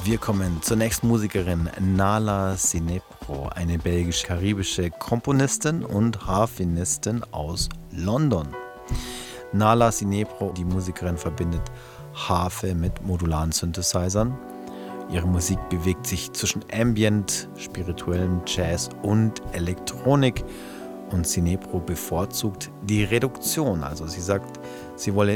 Wir kommen zur nächsten Musikerin, Nala Sinepro, eine belgisch-karibische Komponistin und Harfenistin aus London. Nala Sinepro, die Musikerin, verbindet Harfe mit modularen Synthesizern. Ihre Musik bewegt sich zwischen Ambient, spirituellem Jazz und Elektronik. Und Sinepro bevorzugt die Reduktion. Also sie sagt, sie wolle